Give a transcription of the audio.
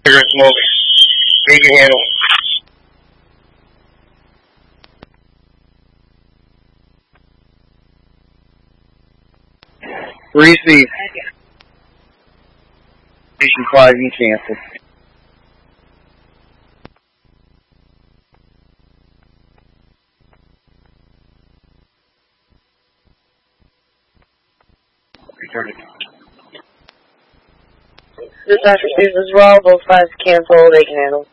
Cigarette smoke. They can handle. Receive. Station 5, you cancel. Dispatch receives as well, both 5s cancel, they can handle.